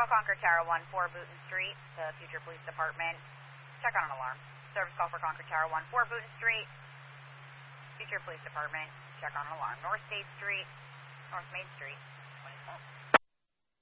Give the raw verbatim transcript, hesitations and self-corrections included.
call Concord Tower one four Booton Street, the Future Police Department. Check on an alarm. Service call for Concord Tower one four Booton Street, Future Police Department. Check on an alarm. North State Street, North Main Street. twenty-seven.